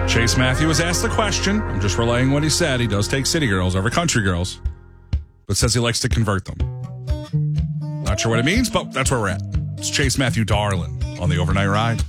Chase Matthew was asked the question. I'm just relaying what he said. He does take city girls over country girls, but says he likes to convert them. Not sure what it means, but that's where we're at. It's Chase Matthew Darlin on the Overnight Ride.